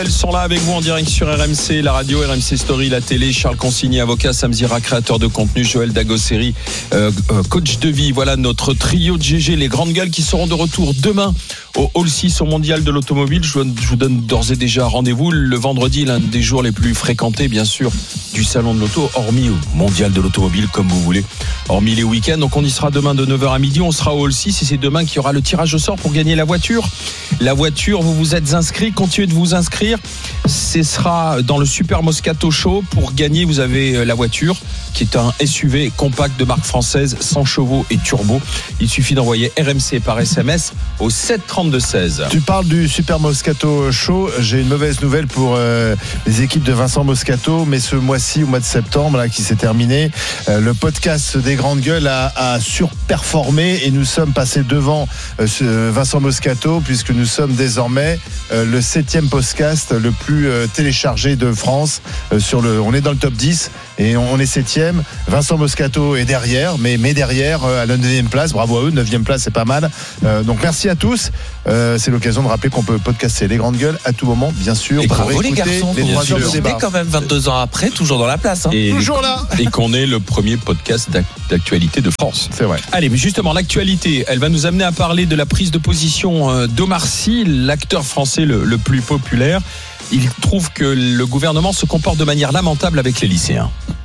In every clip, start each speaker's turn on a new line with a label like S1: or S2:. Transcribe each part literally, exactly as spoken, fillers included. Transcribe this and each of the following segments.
S1: Elles sont là avec vous en direct sur R M C, la radio, R M C Story, la télé. Charles Consigny, avocat, Sam Zira, créateur de contenu, Joël Dagosseri, euh, euh, coach de vie. Voilà notre trio de G G, les grandes gueules qui seront de retour demain au Hall six au Mondial de l'Automobile. Je vous, je vous donne d'ores et déjà rendez-vous le vendredi, l'un des jours les plus fréquentés, bien sûr, du Salon de l'Auto, hormis au Mondial de l'Automobile, comme vous voulez, hormis les week-ends. Donc on y sera demain de neuf heures à midi, on sera au Hall six et c'est demain qu'il y aura le tirage au sort pour gagner la voiture. La voiture, vous vous êtes inscrits, continuez de vous inscrire. Ce sera dans le Super Moscato Show. Pour gagner, vous avez la voiture qui est un S U V compact de marque française, cent chevaux et turbo. Il suffit d'envoyer R M C par S M S au sept trente-deux seize.
S2: Tu parles du Super Moscato Show. J'ai une mauvaise nouvelle pour euh, les équipes de Vincent Moscato, mais ce mois-ci, au mois de septembre, là, qui s'est terminé, euh, le podcast des grandes gueules a, a surperformé et nous sommes passés devant euh, ce Vincent Moscato, puisque nous sommes désormais euh, le septième podcast le plus euh, téléchargé de France. Euh, sur le, on est dans le top dix et on, on est septième. Vincent Moscato est derrière, mais, mais derrière euh, à la neuvième place. Bravo à eux, neuvième place, c'est pas mal. Euh, donc merci à tous. Euh, c'est l'occasion de rappeler qu'on peut podcaster les grandes gueules à tout moment, bien sûr.
S3: Et bravo les garçons, les trois heures de débat. Quand même vingt-deux ans après, toujours dans la place. Hein.
S1: Et
S2: toujours là.
S1: Et qu'on est le premier podcast d'actualité de France.
S2: C'est vrai.
S1: Allez, mais justement, l'actualité, elle va nous amener à parler de la prise de position d'Omar Sy, l'acteur français le, le plus populaire. Il trouve que le gouvernement se comporte de manière lamentable avec les lycéens.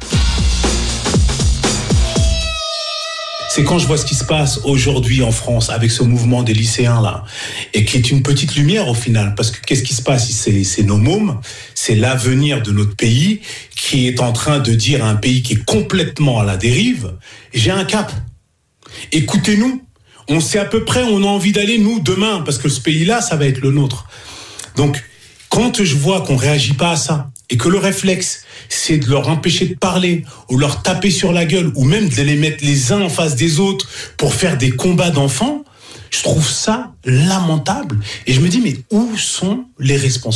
S4: C'est quand je vois ce qui se passe aujourd'hui en France avec ce mouvement des lycéens là, et qui est une petite lumière au final, parce que qu'est-ce qui se passe? C'est, c'est nos mômes, c'est l'avenir de notre pays qui est en train de dire à un pays qui est complètement à la dérive, j'ai un cap. Écoutez-nous, on sait à peu près où on a envie d'aller nous demain, parce que ce pays-là, ça va être le nôtre. Donc, quand je vois qu'on réagit pas à ça, et que le réflexe, c'est de leur empêcher de parler, ou leur taper sur la gueule, ou même de les mettre les uns en face des autres pour faire des combats d'enfants, je trouve ça lamentable. Et je me dis, mais où sont les responsables ?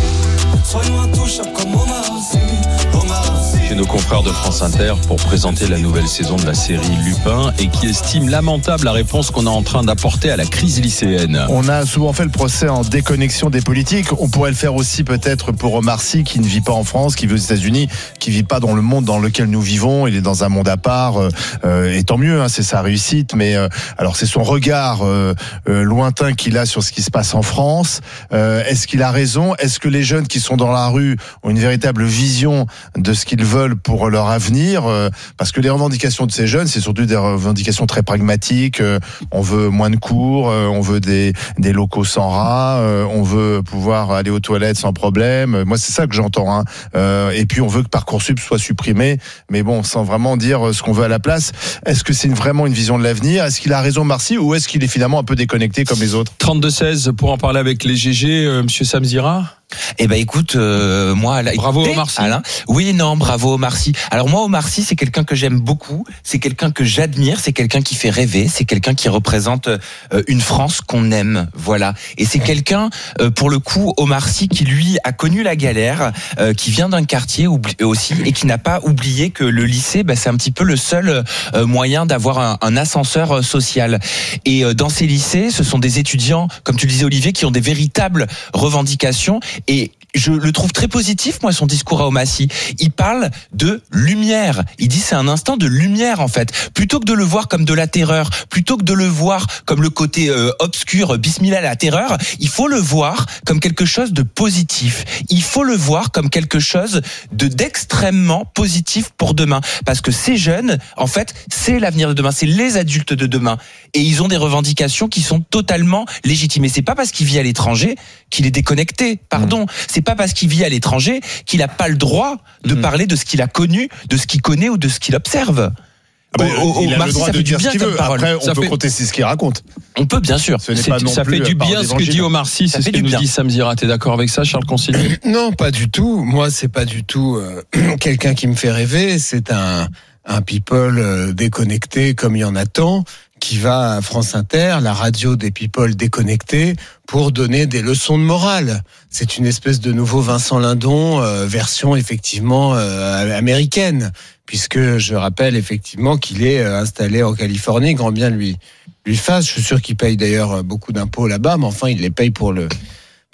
S1: Chez nos confrères de France Inter pour présenter la nouvelle saison de la série Lupin et qui estime lamentable la réponse qu'on est en train d'apporter à la crise lycéenne.
S2: On a souvent fait le procès en déconnexion des politiques. On pourrait le faire aussi peut-être pour Omar Sy qui ne vit pas en France, qui vit aux États-Unis, qui vit pas dans le monde dans lequel nous vivons. Il est dans un monde à part euh, et tant mieux, hein, c'est sa réussite. Mais euh, alors c'est son regard euh, euh, lointain qu'il a sur ce qui se passe en France. Euh, est-ce qu'il a raison ? Est-ce que les jeunes qui sont dans la rue ont une véritable vision de ce qu'ils veulent pour leur avenir, parce que les revendications de ces jeunes, c'est surtout des revendications très pragmatiques. On veut moins de cours, on veut des, des locaux sans rats, on veut pouvoir aller aux toilettes sans problème. Moi, c'est ça que j'entends. Hein. Et puis, on veut que Parcoursup soit supprimé, mais bon, sans vraiment dire ce qu'on veut à la place. Est-ce que c'est vraiment une vision de l'avenir ? Est-ce qu'il a raison, Omar Sy, ou est-ce qu'il est finalement un peu déconnecté comme les autres ?
S1: trente-deux seize pour en parler avec les G G, euh, Monsieur Sam Zira.
S3: Eh ben écoute, euh, moi, là,
S1: bravo
S3: écoutez,
S1: Omar Sy.
S3: Alain. Oui, non, bravo Omar Sy. Alors moi, Omar Sy, c'est quelqu'un que j'aime beaucoup, c'est quelqu'un que j'admire, c'est quelqu'un qui fait rêver, c'est quelqu'un qui représente euh, une France qu'on aime, voilà. Et c'est quelqu'un, euh, pour le coup, Omar Sy, qui lui a connu la galère, euh, qui vient d'un quartier oubli- aussi et qui n'a pas oublié que le lycée, bah, c'est un petit peu le seul euh, moyen d'avoir un, un ascenseur social. Et euh, dans ces lycées, ce sont des étudiants, comme tu le disais Olivier, qui ont des véritables revendications. Et je le trouve très positif, moi, son discours à Omar Sy. Il parle de lumière. Il dit c'est un instant de lumière, en fait. Plutôt que de le voir comme de la terreur, plutôt que de le voir comme le côté euh, obscur, bismillah, la terreur, il faut le voir comme quelque chose de positif. Il faut le voir comme quelque chose de d'extrêmement positif pour demain. Parce que ces jeunes, en fait, c'est l'avenir de demain, c'est les adultes de demain. Et ils ont des revendications qui sont totalement légitimes. Et c'est pas parce qu'il vit à l'étranger qu'il est déconnecté, pardon. Mmh. C'est pas parce qu'il vit à l'étranger qu'il n'a pas le droit de mmh. parler de ce qu'il a connu, de ce qu'il connaît ou de ce qu'il observe.
S2: Ah bah,
S3: au,
S2: il
S3: au,
S2: a
S3: Marcy,
S2: le droit de dire ce qu'il veut. Après, on
S1: ça
S2: peut
S1: fait...
S2: contester ce qu'il raconte.
S3: On peut, bien sûr.
S2: Ce n'est pas non
S1: ça
S2: plus
S1: fait du bien ce que dit Omar Sy, c'est ce que nous dit Sam Zira. T'es d'accord avec ça, Charles Consigny ?
S5: Non, pas du tout. Moi, c'est pas du tout euh, quelqu'un qui me fait rêver. C'est un, un people euh, déconnecté comme il y en a tant, qui va à France Inter, la radio des people déconnectés, pour donner des leçons de morale. C'est une espèce de nouveau Vincent Lindon, euh, version effectivement euh, américaine, puisque je rappelle effectivement qu'il est euh, installé en Californie, grand bien lui lui fasse. Je suis sûr qu'il paye d'ailleurs beaucoup d'impôts là-bas, mais enfin il les paye pour le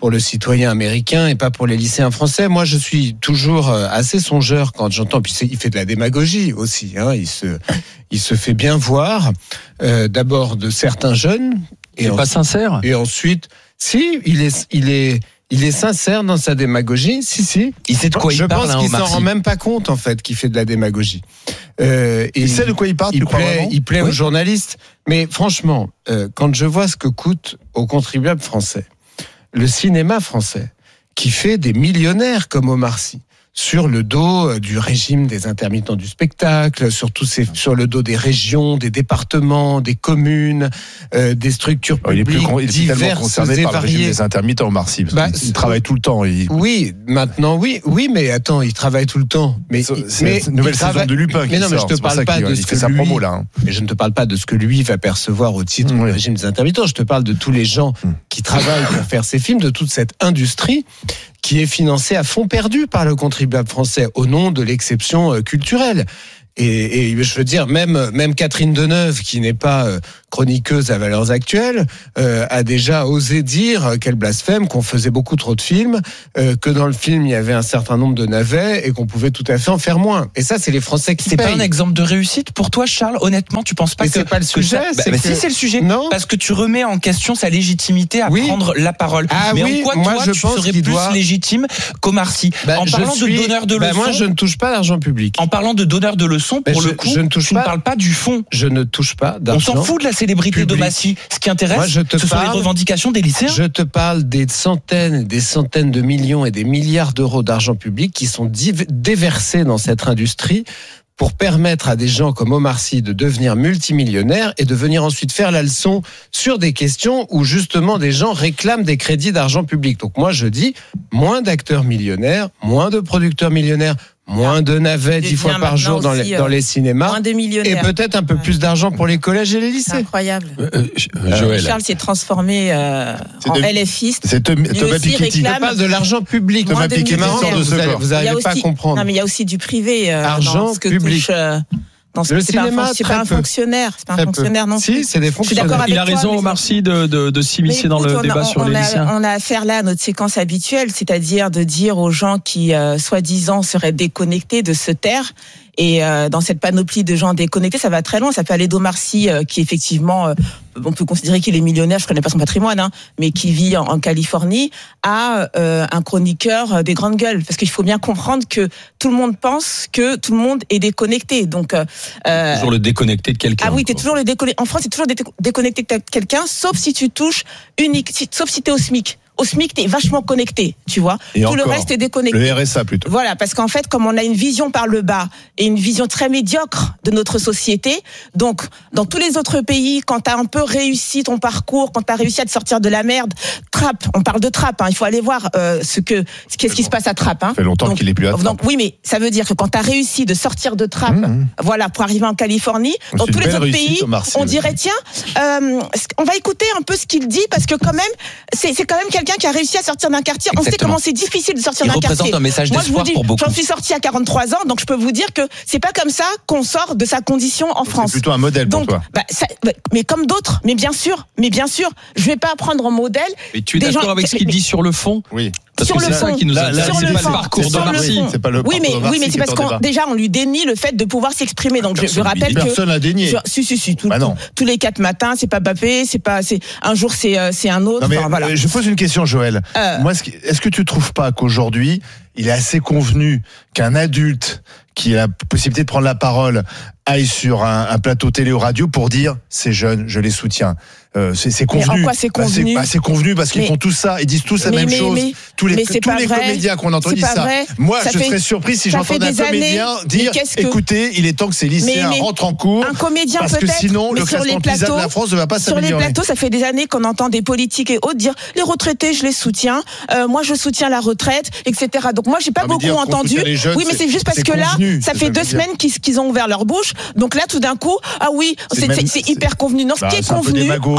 S5: pour le citoyen américain et pas pour les lycéens français. Moi, je suis toujours assez songeur quand j'entends. Puis il fait de la démagogie aussi. Hein, il se, il se fait bien voir. Euh, d'abord de certains jeunes.
S1: Et pas sincère.
S5: Et ensuite, si il est, il est. Il est sincère dans sa démagogie, si, si.
S3: Il sait de quoi il
S5: je
S3: parle.
S5: Je pense qu'il s'en rend même pas compte, en fait, qu'il fait de la démagogie.
S2: Euh, et il sait de quoi il parle,
S5: il
S2: tu
S5: plaît,
S2: crois vraiment ?
S5: Il plaît
S2: oui.
S5: aux journalistes. Mais franchement, euh, quand je vois ce que coûte aux contribuables français, le cinéma français, qui fait des millionnaires comme Omar Sy, sur le dos du régime des intermittents du spectacle, sur, tous ces, sur le dos des régions, des départements, des communes, euh, des structures publiques
S2: il est plus con, il est
S5: diverses
S2: concerné
S5: et
S2: par
S5: variées.
S2: Le régime des intermittents, Omar Sy,
S5: bah,
S2: il, il travaille tout le temps. Il...
S5: Oui, maintenant, oui, oui, mais attends, il travaille tout le temps. Mais
S2: c'est
S5: mais
S2: une nouvelle
S5: travaille...
S2: saison de Lupin.
S5: Mais non, mais
S2: sort.
S5: je te parle pas de ce que
S2: sa
S5: lui.
S2: Promo, là, hein.
S5: Mais je ne te parle pas de ce que lui va percevoir au titre oui. du régime des intermittents. Je te parle de tous les gens qui travaillent pour faire ces films, de toute cette industrie qui est financée à fond perdu par le contribuable français au nom de l'exception culturelle. Et, et je veux dire, même même Catherine Deneuve, qui n'est pas euh, chroniqueuse à Valeurs Actuelles, euh, a déjà osé dire qu'elle blasphème, qu'on faisait beaucoup trop de films, euh, que dans le film il y avait un certain nombre de navets et qu'on pouvait tout à fait en faire moins. Et ça, c'est les Français qui
S3: c'est
S5: payent.
S3: C'est pas un exemple de réussite pour toi, Charles. Honnêtement, tu penses pas
S5: Mais
S3: que
S5: c'est pas le sujet.
S3: Ça...
S5: C'est
S3: bah,
S5: que...
S3: Si c'est le sujet,
S5: non.
S3: Parce que tu remets en question sa légitimité à
S5: oui.
S3: prendre la parole.
S5: Ah
S3: mais
S5: oui,
S3: en quoi
S5: moi,
S3: toi
S5: je
S3: tu
S5: pense
S3: serais
S5: qu'il
S3: plus
S5: doit...
S3: légitime qu'Omar Sy
S5: bah,
S3: en parlant
S5: suis...
S3: de donneur de
S5: bah,
S3: leçons.
S5: Moi, je ne touche pas d'argent public.
S3: En parlant de donneur de leçons, pour
S5: je,
S3: le coup,
S5: je ne touche
S3: tu
S5: pas...
S3: ne parles pas du fond.
S5: Je ne touche pas d'argent.
S3: On s'en fout de la célébrité d'Omar Sy. Ce qui intéresse, moi, je te ce parle... sont les revendications des lycéens.
S5: Je te parle des centaines et des centaines de millions et des milliards d'euros d'argent public qui sont div... déversés dans cette industrie pour permettre à des gens comme Omar Sy de devenir multimillionnaires et de venir ensuite faire la leçon sur des questions où justement des gens réclament des crédits d'argent public. Donc moi je dis moins d'acteurs millionnaires, moins de producteurs millionnaires, moins de navets dix fois par jour dans les, dans les cinémas,
S6: moins de millionnaires.
S5: Et peut-être un peu ouais. plus d'argent pour les collèges et les lycées.
S6: C'est incroyable.
S1: Euh, euh,
S6: Joël. Charles s'est transformé euh, en
S2: de,
S6: LFiste.
S2: C'est Thomas Piketty.
S5: Je parle de l'argent public.
S6: Thomas
S5: Piketty. Vous n'arrivez pas à comprendre.
S6: Non, mais il y a aussi du privé. Euh,
S5: argent
S6: dans ce que
S5: public.
S6: Touche, euh, dans ce
S5: le
S6: c'est
S5: cinéma,
S6: pas un, c'est pas un fonctionnaire, c'est pas un fonctionnaire non
S5: plus. Si, c'est des fonctionnaires.
S1: Il a raison, Omar Sy, de, de, de s'immiscer dans le débat
S6: a,
S1: sur
S6: on
S1: les
S6: a,
S1: lycéens.
S6: On a affaire là à notre séquence habituelle, c'est-à-dire de dire aux gens qui, euh, soi-disant, seraient déconnectés de se taire. Et euh, dans cette panoplie de gens déconnectés, ça va très loin. Ça peut aller d'Omar Sy, euh, qui effectivement, euh, on peut considérer qu'il est millionnaire, je connais pas son patrimoine, hein, mais qui vit en, en Californie, à euh, un chroniqueur des grandes gueules. Parce qu'il faut bien comprendre que tout le monde pense que tout le monde est déconnecté. Donc euh,
S1: toujours le déconnecté de quelqu'un.
S6: Ah oui, t'es toujours le déconnecté. En France, c'est toujours le déconnecté de quelqu'un, sauf si tu touches unique, si, sauf si t'es au SMIC. Au SMIC, t'es vachement connecté, tu vois.
S2: Et
S6: tout
S2: encore,
S6: le reste est déconnecté.
S2: Le R S A plutôt.
S6: Voilà, parce qu'en fait, comme on a une vision par le bas et une vision très médiocre de notre société, donc dans tous les autres pays, quand t'as un peu réussi ton parcours, quand t'as réussi à te sortir de la merde, Trappes, on parle de Trappes, hein, il faut aller voir euh, ce que, qu'est-ce qui se passe à Trappes. Hein.
S2: Ça fait longtemps donc, qu'il est plus à Trappes.
S6: Donc oui, mais ça veut dire que quand t'as réussi de sortir de Trappes, mmh. voilà, pour arriver en Californie,
S2: c'est
S6: dans tous les autres pays,
S2: Sy,
S6: on dirait tiens, euh, on va écouter un peu ce qu'il dit parce que quand même, c'est, c'est quand même quelqu'un qui a réussi à sortir d'un quartier.
S3: Exactement.
S6: On sait comment c'est difficile de sortir
S3: il
S6: d'un quartier.
S3: Il représente un message
S6: Moi,
S3: d'espoir
S6: je vous dis,
S3: pour beaucoup.
S6: J'en suis sortie à quarante-trois ans, donc je peux vous dire que c'est pas comme ça qu'on sort de sa condition en France.
S2: C'est plutôt un modèle pour
S6: donc,
S2: toi.
S6: Bah, ça, bah, mais comme d'autres, mais bien sûr, mais bien sûr, je vais pas prendre en modèle.
S1: Mais tu es d'accord gens, avec ce qu'il dit sur le fond?
S2: Oui.
S1: Parce
S6: sur
S1: que
S6: le
S1: c'est
S6: fond,
S1: ça qui nous
S2: intéresse.
S1: c'est pas le parcours d'Omar Sy.
S2: C'est pas le
S6: oui, mais oui, mais c'est parce qu'on déjà on lui dénie le fait de pouvoir s'exprimer. Donc je, je rappelle
S2: personne
S6: que
S2: personne n'a dénié.
S6: Je, si si si, tout,
S2: bah
S6: tout, tous les quatre matins, c'est pas Mbappé, c'est pas, c'est un jour c'est c'est un autre.
S2: Non mais
S6: enfin, voilà.
S2: euh, je pose une question, Joël. Euh, Moi, est-ce que tu trouves pas qu'aujourd'hui il est assez convenu qu'un adulte qui a la possibilité de prendre la parole aille sur un, un plateau télé ou radio pour dire ces jeunes, je les soutiens. Euh, c'est, c'est convenu.
S6: Mais en quoi c'est convenu?
S2: bah, c'est, bah, c'est convenu parce qu'ils mais, font tout ça, ils disent tous la
S6: mais,
S2: même
S6: mais,
S2: chose.
S6: Mais,
S2: tous les,
S6: mais
S2: tous les
S6: vrai.
S2: comédiens qu'on entend disent ça.
S6: Vrai.
S2: Moi,
S6: ça
S2: je
S6: fait,
S2: serais surpris si j'entendais un comédien
S6: années,
S2: dire écoutez, il est temps que ces lycéens
S6: mais, mais,
S2: rentrent en cours.
S6: Un comédien
S2: parce
S6: peut-être,
S2: que sinon,
S6: mais
S2: le
S6: sur
S2: classement
S6: les plateaux,
S2: PISA de la France ne va pas s'améliorer.
S6: Sur les plateaux, ça fait des années qu'on entend des politiques et autres dire les retraités, je les soutiens. Euh, moi, je soutiens la retraite, et cetera. Donc moi, j'ai pas beaucoup entendu. Oui, mais c'est juste parce que là, ça fait deux semaines qu'ils ont ouvert leur bouche. Donc là, tout d'un coup, ah oui, c'est hyper convenu. Non, ce qui est convenu,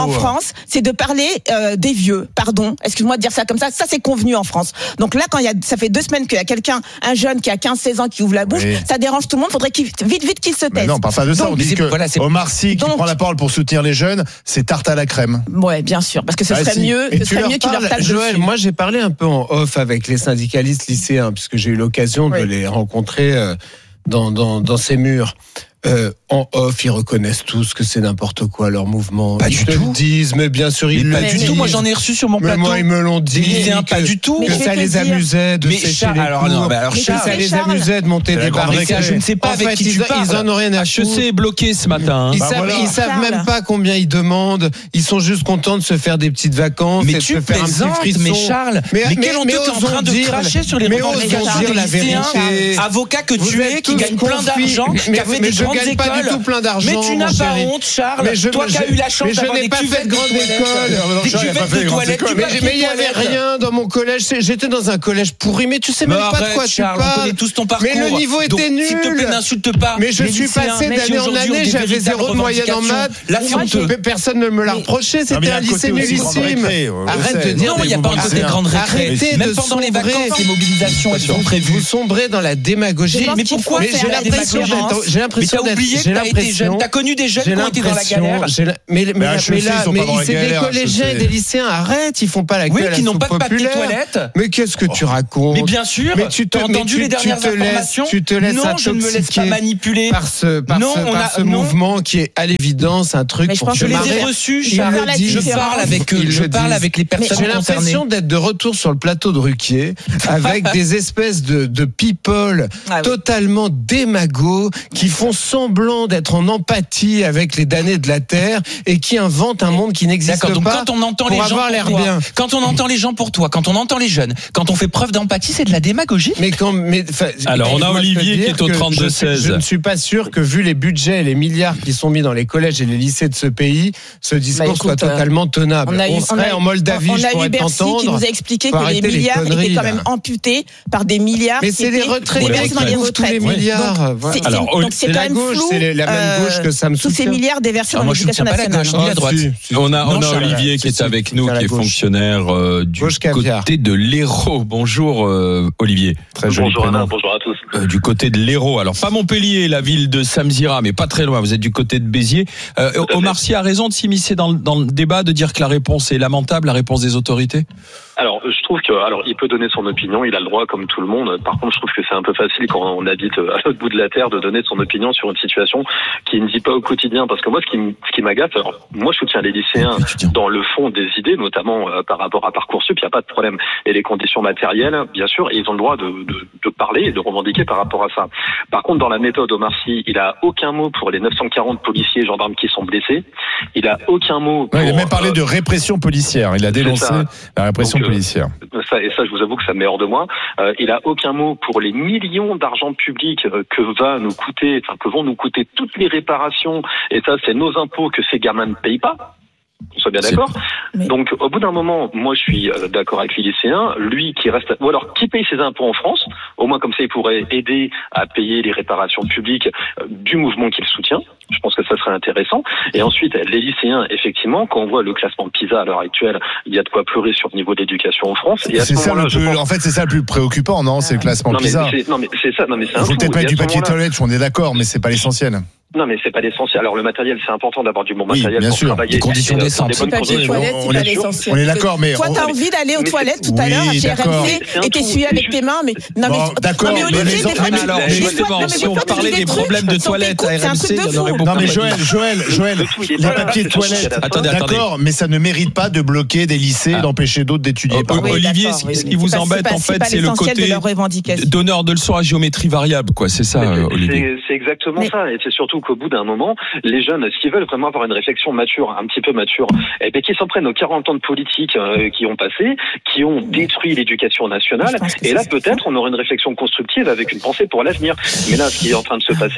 S6: en France, c'est de parler euh, des vieux. Pardon, excuse-moi de dire ça comme ça. Ça, c'est convenu en France. Donc là, quand il y a, ça fait deux semaines qu'il y a quelqu'un, un jeune qui a quinze seize ans qui ouvre la bouche, oui. ça dérange tout le monde. Faudrait qu'il vite vite qu'il se taise.
S2: Mais non, pas de ça.
S6: Donc,
S2: on dit que voilà, Omar Sy qui
S6: donc,
S2: prend la parole pour soutenir les jeunes, c'est tarte à la crème.
S6: Ouais, bien sûr, parce que ce serait ah, si. mieux, ce serait mieux qu'il leur tape
S5: Joël,
S6: dessus.
S5: moi j'ai parlé un peu en off avec les syndicalistes lycéens puisque j'ai eu l'occasion oui. de les rencontrer euh, dans, dans dans ces murs. Euh, en off, ils reconnaissent tous que c'est n'importe quoi leur mouvement.
S3: Pas
S5: ils
S3: du
S5: te
S3: tout.
S5: Le disent, mais bien sûr ils
S3: mais
S5: le
S3: pas
S5: disent.
S3: du tout. Moi j'en ai reçu sur mon plateau.
S5: Mais moi ils me l'ont dit.
S3: Lycéens,
S5: que,
S3: pas du tout.
S5: Que ça les amusait de
S3: mais
S5: sécher
S3: Charles,
S5: les
S3: alors
S5: cours.
S3: non, mais alors
S5: que
S3: Charles,
S5: ça les
S6: Charles,
S5: amusait de monter des barricades.
S3: Je ne sais pas
S5: en
S3: avec
S5: fait,
S3: qui
S5: ils,
S3: tu parles.
S5: ils en ont rien à
S1: H E C
S5: foutre.
S1: est bloqué ce matin.
S5: Ils
S2: bah
S5: savent,
S2: voilà.
S5: ils savent
S6: Charles.
S5: même pas combien ils demandent. Ils sont juste contents de se faire des petites vacances.
S3: Mais
S5: et de
S3: tu
S5: se faire un petit
S3: plaisantes,
S5: frisson.
S3: mais Charles, mais, mais, mais quel honteux, t'es en train de
S5: dire,
S3: cracher sur les
S5: mais
S3: revendications
S5: dire
S3: des
S5: la
S3: lycéens,
S5: vérité.
S3: avocats que
S5: Vous
S3: tu es,
S5: êtes
S3: qui
S5: tous
S3: gagnent plein
S5: confus.
S3: d'argent, qui
S5: Mais-
S3: a fait
S5: mais
S3: des
S5: je
S3: grandes
S5: gagne pas du
S3: écoles.
S5: tout plein d'argent,
S3: Mais tu
S5: mon
S3: n'as pas
S5: chéri.
S3: honte, Charles.
S5: Mais je-
S3: Toi qui as
S5: je-
S3: eu la chance
S5: mais je
S3: d'avoir
S5: n'ai
S3: des
S5: pas fait de
S3: cuvettes
S5: grande
S3: toilettes.
S5: école.
S3: Des
S2: Jean, il a pas
S3: cuvettes
S2: fait
S3: de
S2: de grande
S3: toilettes,
S2: école.
S3: du
S5: Mais
S3: papier
S5: mais il y avait
S3: toilette.
S5: rien dans mon collège. C'est- J'étais dans un collège pourri. Mais tu sais même
S3: Mais
S5: pas de
S3: arrête,
S5: quoi tu
S3: Charles, on
S5: parles.
S3: connaît tous ton parcours.
S5: Mais le niveau
S3: Donc,
S5: était nul.
S3: s'il te plaît, n'insulte pas.
S5: Mais je
S3: les
S5: suis
S3: lycéens
S5: passé
S3: qui
S5: d'année en
S3: aujourd'hui ont
S5: année,
S3: des
S5: j'avais
S3: véritables
S5: zéro de moyenne en maths.
S3: Là, c'est
S6: Moi,
S3: honteux.
S5: Mais personne ne me l'a reproché,
S2: Non, mais
S5: c'était
S2: il y a
S5: un
S2: un
S5: lycée
S2: côté aussi grande
S5: nullissime.
S2: récré, on le
S5: Arrête
S2: sait.
S5: de dire
S3: Non, il n'y a pas un côté grande récré.
S5: Arrêtez
S3: Même
S5: de
S3: pendant les
S5: sombrer.
S3: vacances, les mobilisations, elles sont
S5: Vous
S3: prévues.
S5: sombrez dans la démagogie.
S6: Je pense
S3: Mais
S6: qu'il
S3: pourquoi
S6: faut
S5: Mais
S6: faire
S5: j'ai
S6: la
S5: l'impression
S6: différence.
S5: d'être, j'ai
S3: Mais
S5: l'impression
S3: t'as
S5: d'être,
S3: oublié que
S5: j'ai
S3: t'as été jeune.
S5: l'impression,
S3: T'as connu des jeunes
S5: j'ai
S3: qui ont été dans la
S5: l'impression,
S3: galère.
S5: j'ai la- mais, mais,
S2: Mais
S5: là-
S2: H E C,
S5: mais là,
S2: ils sont
S5: mais
S2: pas dans la
S5: c'est des
S2: galère,
S5: collégiens
S2: H E C.
S5: et des lycéens, arrête, ils font pas la
S3: Oui,
S5: gueule à
S3: qui
S5: la
S3: n'ont pas
S5: soupe
S3: de papier
S5: populaire.
S3: toilette.
S5: Mais qu'est-ce que tu racontes?
S3: Mais bien sûr,
S5: Mais tu te-
S3: t'as
S5: mais
S3: entendu
S5: tu-
S3: les dernières
S5: tu te laisses-
S3: informations.
S5: tu te laisses
S3: Non, je ne me laisse pas
S5: intoxiquer
S3: manipuler.
S5: par ce, par
S3: Non,
S5: ce,
S3: on
S5: par
S3: a-
S5: ce
S3: non.
S5: mouvement qui est à l'évidence un truc
S6: Mais je
S5: pour
S6: pense
S5: se
S3: Je les
S5: marrer.
S3: ai reçus,
S6: Il
S3: Charles.
S6: faut faire la
S3: Je
S6: différence.
S3: parle avec eux,
S5: Ils
S3: je
S5: le
S3: parle
S5: disent.
S3: avec les
S5: Mais
S3: personnes
S5: j'ai
S3: concernées.
S5: l'impression d'être de retour sur le plateau de Ruquier avec des espèces de, de people
S6: Ah oui.
S5: totalement démagos qui font semblant d'être en empathie avec les damnés de la terre et qui inventent un monde qui n'existe
S3: D'accord, donc
S5: pas
S3: quand on entend
S5: pour
S3: les gens
S5: avoir
S3: pour
S5: l'air
S3: toi,
S5: bien.
S3: quand on entend les gens pour toi, quand on entend les jeunes, quand on fait preuve d'empathie, c'est de la démagogie.
S5: Mais quand, mais, enfin,
S1: Alors, on a
S5: laisse-moi te
S1: Olivier
S5: dire
S1: qui est au
S5: que
S1: trente-deux
S5: je suis-
S1: seize.
S5: Je ne suis pas sûr que, vu les budgets et les milliards qui sont mis dans les collèges et les lycées de ce pays, ce discours
S6: Bah, écoute,
S5: soit totalement tenable.
S6: On, a eu,
S5: serait
S6: on a,
S5: en Moldavie,
S6: on
S5: je
S6: a
S5: pourrais
S6: eu Bercy
S5: t'entendre.
S6: qui nous a expliqué
S5: Faut
S6: que les
S5: arrêter les
S6: milliards
S5: conneries,
S6: étaient quand
S5: là.
S6: même amputés par des milliards.
S5: Mais
S6: qui
S5: c'est les
S6: étaient
S5: retraites
S6: déversés
S5: qui
S6: dans les
S5: bouffent tous les
S6: retraites.
S5: milliards.
S6: Donc,
S5: Voilà.
S6: c'est- c'est-
S1: Alors,
S6: donc c'est
S5: c'est
S6: quand
S5: la
S6: même
S5: gauche,
S6: flou.
S5: c'est la même
S6: euh,
S5: gauche que ça me
S6: Tous ces
S5: soutient.
S6: milliards déversés
S3: Ah,
S6: dans
S3: moi, je
S6: l'éducation
S3: soutiens pas la
S6: nationale.
S3: gauche. Ni la droite.
S5: si, si.
S1: On a,
S3: Non,
S1: on a
S3: Charles,
S1: Olivier
S5: si,
S1: qui est
S5: si,
S1: avec
S5: si,
S1: nous,
S5: à la
S1: qui est
S5: gauche.
S1: fonctionnaire euh, du
S5: Gauche caviar.
S1: côté de l'Hérault. Bonjour euh, Olivier. Très joli
S7: Bonjour
S1: prénom.
S7: Alain, bonjour à tous.
S1: Euh, du côté de l'Hérault. Alors pas Montpellier, la ville de Samzira, mais pas très loin. Vous êtes du côté de Béziers. Euh, Omar Sy a raison de s'immiscer dans, le- dans le débat, de dire que la réponse est lamentable, la réponse des autorités.
S7: Alors, je trouve que, alors, il peut donner son opinion, il a le droit comme tout le monde. Par contre, je trouve que c'est un peu facile quand on habite à l'autre bout de la terre de donner son opinion sur une situation qui ne dit pas au quotidien. Parce que moi, ce qui, me- ce qui m'agace, alors, moi, je soutiens les lycéens dans le fond des idées, notamment euh, par rapport à Parcoursup, il n'y a pas de problème. Et les conditions matérielles, bien sûr, et ils ont le droit de, de, de parler et de revendiquer par rapport à ça. Par contre, dans la méthode, Omar Sy, il a aucun mot pour les neuf cent quarante policiers et gendarmes qui sont blessés. Il a aucun mot pour,
S2: Ouais, il a même parlé
S7: euh,
S2: de répression policière. Il a dénoncé
S7: ça.
S2: la répression
S7: Donc, euh,
S2: policière.
S7: Ça, et ça, je vous avoue que ça me met hors de moi. Euh, il a aucun mot pour les millions d'argent public euh, que va nous coûter, enfin que vont nous coûter toutes les réparations. Et ça, c'est nos impôts que ces gamins ne payent pas. On soit bien
S1: C'est-
S7: d'accord.
S6: Mais-
S7: Donc, au bout d'un moment, moi, je suis euh, d'accord avec les lycéens. Lui qui reste, ou alors qui paye ses impôts en France. Au moins, comme ça, il pourrait aider à payer les réparations publiques euh, du mouvement qu'il soutient. Je pense que ça serait intéressant. Et ensuite, les lycéens, effectivement, quand on voit le classement PISA à l'heure actuelle, il y a de quoi pleurer sur le niveau de l'éducation en France. Et à
S2: C'est
S7: ce
S2: ça le
S7: moment-là, je
S2: plus,
S7: pense-
S2: en fait, c'est ça le plus préoccupant, non? C'est le classement
S7: non mais,
S2: PISA.
S7: c'est, non mais c'est ça, non mais c'est
S2: Il
S7: un
S2: faut
S7: tout.
S2: peut-être
S7: Et
S2: mettre
S7: à
S2: du
S7: ce
S2: papier
S7: moment-là-
S2: toilette, on est d'accord, mais c'est pas l'essentiel.
S7: Non mais c'est pas l'essentiel. Alors le matériel, c'est important d'avoir du bon
S2: Oui,
S7: matériel
S2: bien
S7: pour
S2: sûr.
S7: travailler.
S3: Des conditions
S7: Et, euh,
S3: décentes.
S7: des bonnes
S6: Le papier
S7: conditions.
S6: toilette,
S2: on
S6: c'est
S2: est-
S6: pas l'essentiel.
S2: on est d'accord, mais
S6: Toi,
S2: on-
S6: t'as envie d'aller aux
S7: mais
S6: toilettes
S7: c'est-
S6: tout à l'heure
S2: oui,
S6: chez
S2: d'accord.
S6: R M C
S7: C'est un
S6: et
S7: tout.
S6: t'essuies
S7: C'est
S6: avec
S7: juste-
S6: tes mains, mais non
S2: Bon,
S6: mais
S2: d'accord,
S6: non, mais
S2: mais
S6: Olivier,
S2: les-
S6: des fois,
S2: mais
S6: tu-
S2: alors,
S6: des
S2: mais
S6: fois-
S1: justement,
S6: non, mais
S1: si
S6: des
S1: on
S6: fois, tu
S1: parlait
S6: dis
S1: des
S6: trucs,
S1: problèmes de
S6: sans
S1: toilettes
S6: t'écoute,
S1: à
S6: c'est un
S1: R M C,
S6: truc de
S1: il y en aurait
S6: fou.
S1: beaucoup.
S2: Non mais
S1: Beaucoup.
S2: Joël, Joël, Joël,
S7: Le tout, il est
S2: les
S7: pas là,
S2: papiers de
S7: c'est surtout
S2: toilette,
S7: qu'il y a la
S1: Attendez,
S7: fin.
S1: attendez.
S2: d'accord, mais ça ne mérite pas de bloquer des lycées,
S1: Ah.
S2: d'empêcher d'autres d'étudier.
S1: Euh,
S2: pardon.
S6: Oui,
S1: Olivier,
S6: d'accord,
S1: ce
S6: oui,
S1: ce
S6: mais
S1: qui vous
S6: c'est pas-
S1: embête,
S6: c'est pas-
S1: en fait,
S6: pas
S1: c'est le
S6: l'essentiel de
S1: côté
S6: leurs revendications.
S1: donneur de leçons à géométrie variable, quoi. C'est ça,
S7: Mais
S1: euh,
S7: c'est-
S1: Olivier.
S7: c'est, c'est exactement
S6: Mais-
S7: ça, et c'est surtout qu'au bout d'un moment, les jeunes, s'ils veulent vraiment avoir une réflexion mature, un petit peu mature, eh ben qu'ils s'en prennent aux quarante ans de politique euh, qui ont passé, qui ont détruit l'éducation nationale,
S6: Je pense que
S7: et
S6: c'est
S7: là
S6: ça.
S7: peut-être on aurait une réflexion constructive avec une pensée pour l'avenir. Mais là, ce qui est en train de se passer,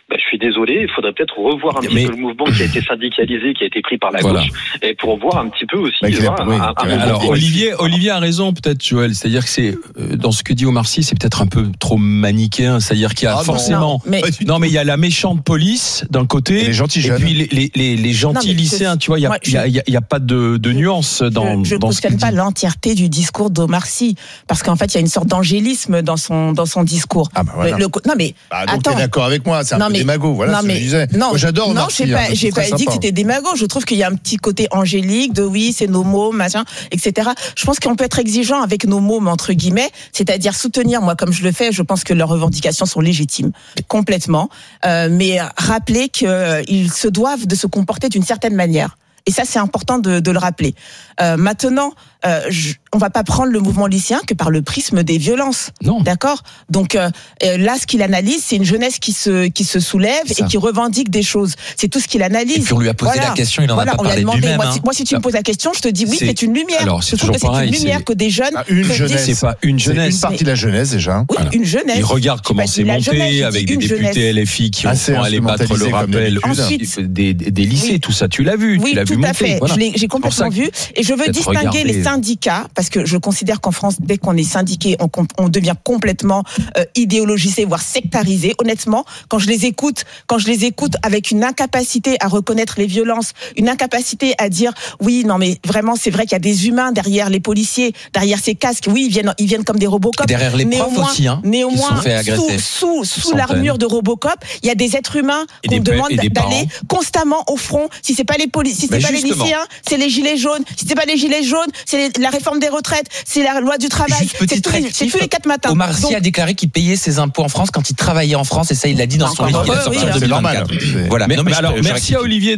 S7: bah, je suis désolé, il faudrait peut-être revoir un petit
S1: mais...
S7: peu le mouvement qui a été syndicalisé, qui a été pris par la
S1: voilà.
S7: gauche, et pour voir un petit peu aussi.
S2: Bah,
S7: voilà,
S2: oui,
S7: un, un
S1: Alors
S7: mouvement
S1: Olivier, Olivier a raison peut-être, Joël. C'est-à-dire que c'est euh, dans ce que dit Omar Sy, c'est peut-être un peu trop manichéen. C'est-à-dire qu'il y a
S2: Ah,
S1: forcément,
S6: non, mais...
S1: non mais il y a la méchante police d'un côté,
S2: et les gentils
S1: et
S2: jeunes.
S1: puis les, les, les, les gentils
S6: Non, mais
S1: lycéens.
S6: je...
S1: Tu vois, il y a,
S6: Moi,
S1: il y a,
S6: je...
S1: il y a, il y a pas de, de nuance dans.
S6: Je ne
S1: dans ce
S6: cautionne
S1: qu'il
S6: pas
S1: dit.
S6: l'entièreté du discours d'Omar Sy, parce qu'en fait, il y a une sorte d'angélisme dans son dans son discours.
S2: Ah bah voilà.
S6: Le, le, non mais
S2: Bah, donc
S6: attends.
S2: t'es d'accord avec moi, c'est un
S6: Non,
S2: peu
S6: mais-
S2: démago, voilà
S6: non,
S2: ce que
S6: mais-
S2: je disais.
S6: Non,
S2: Moi j'adore
S6: non,
S2: Omar
S6: j'ai
S2: Sy,
S6: pas,
S2: hein,
S6: j'ai
S2: c'est
S6: pas
S2: très
S6: dit que
S2: sympa.
S6: c'était démago. Je trouve qu'il y a un petit côté angélique de oui, c'est nos mômes, machin, et cetera. Je pense qu'on peut être exigeant avec nos mômes entre guillemets, c'est-à-dire soutenir. Moi, comme je le fais, je pense que leurs revendications sont légitimes, complètement. Euh, mais rappeler qu'ils se doivent de se comporter d'une certaine manière. Et ça, c'est important de, de le rappeler. Euh, maintenant, euh, je, on va pas prendre le mouvement lycéen que par le prisme des violences.
S1: Non.
S6: D'accord. Donc euh, là, ce qu'il analyse, c'est une jeunesse qui se qui se soulève
S3: Ça.
S6: et qui revendique des choses. C'est tout ce qu'il analyse.
S3: Et puis on lui a posé
S6: Voilà.
S3: la question, il en
S6: Voilà,
S3: a pas
S6: on lui a
S3: parlé de
S6: demandé.
S3: lui-même.
S6: Moi,
S3: hein.
S6: si, moi, si tu me poses la question, je te dis oui,
S1: C'est-
S6: c'est une lumière.
S1: alors, c'est
S6: je trouve que
S1: toujours
S6: c'est
S1: pareil,
S6: une lumière
S1: c'est-
S6: que des jeunes.
S2: Ah, une
S6: peuvent dire-
S2: jeunesse.
S1: C'est pas une
S2: C'est
S1: jeunesse.
S2: une partie de la jeunesse déjà.
S6: Oui,
S1: Voilà.
S6: une jeunesse.
S1: Il regarde
S6: J'ai
S1: comment
S6: pas
S1: c'est
S6: dit la jeunesse,
S1: monté
S6: j'ai
S1: avec
S6: dit
S1: des
S6: une
S1: députés
S6: jeunesse.
S1: L F I qui ont
S2: Assez
S1: sont allés battre le
S2: instrumentalisé comme
S1: rappel
S6: d'habitude.
S1: Ensuite, des, des, des lycées,
S6: Oui.
S1: tout ça. Tu l'as vu,
S6: Oui,
S1: tu l'as
S6: tout
S1: vu
S6: à
S1: monter.
S6: fait.
S1: Voilà.
S6: Je l'ai- j'ai
S1: pour ça
S6: complètement
S1: que-
S6: vu. Et je veux
S1: peut-être
S6: distinguer
S1: regarder.
S6: les syndicats, parce que je considère qu'en France, dès qu'on est syndiqué, on, com- on devient complètement euh, idéologisé, voire sectarisé. Honnêtement, quand je les écoute, quand je les écoute avec une incapacité à reconnaître les violences, une incapacité à dire oui, non mais vraiment, c'est vrai qu'il y a des humains derrière les policiers, derrière ces casques. Oui, ils viennent, ils viennent comme des Robocop.
S3: Et derrière les profs
S6: Néanmoins-
S3: aussi, hein, qui
S6: néanmoins,
S3: se sont fait agresser.
S6: sous, sous, sous
S3: Centaines.
S6: l'armure de Robocop, il y a des êtres humains
S1: Et
S6: qu'on
S1: des pa-
S6: demande
S1: et des
S6: d'aller
S1: parents.
S6: constamment au front. Si c'est pas les policiers, si c'est
S3: Mais
S6: pas les
S3: justement.
S6: lycéens, c'est les gilets jaunes. Si c'est pas les gilets jaunes, c'est les- la réforme des retraites, c'est la loi du travail.
S3: Juste petite
S6: C'est tous, les- c'est
S3: rectif,
S6: tous les quatre matins.
S3: Omar Sy
S6: Donc,
S3: a déclaré qu'il payait ses impôts en France quand il travaillait en France, et ça, il l'a dit dans son
S6: Encore
S3: livre qu'il a
S6: heureux,
S3: sorti
S6: oui,
S3: en
S6: c'est
S3: deux mille
S2: normal.
S3: vingt-quatre.
S2: C'est-
S3: Voilà.
S1: Mais,
S3: Non,
S1: mais
S3: je-
S1: alors,
S3: je
S1: merci à
S3: rectifie.
S1: Olivier